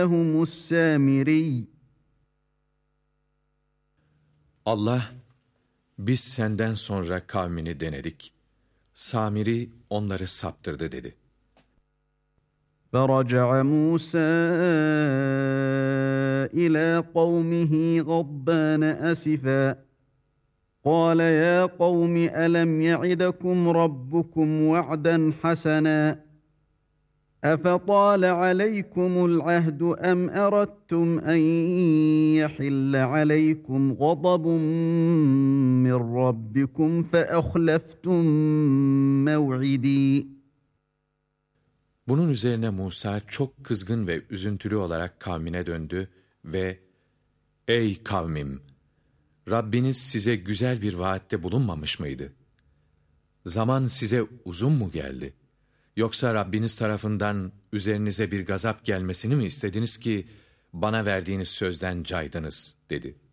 السامري Allah, biz senden sonra kavmini denedik. Samiri onları saptırdı dedi. فرجع موسى إلى قومه غضبان أسفا قال يا قوم ألم يعدكم ربكم وعدا حسنا أفطال عليكم العهد أم أردتم أن يحل عليكم غضب من ربكم فأخلفتم موعدي. Bunun üzerine Musa çok kızgın ve üzüntülü olarak kavmine döndü ve "Ey kavmim! Rabbiniz size güzel bir vaatte bulunmamış mıydı? Zaman size uzun mu geldi? Yoksa Rabbiniz tarafından üzerinize bir gazap gelmesini mi istediniz ki bana verdiğiniz sözden caydınız?" dedi.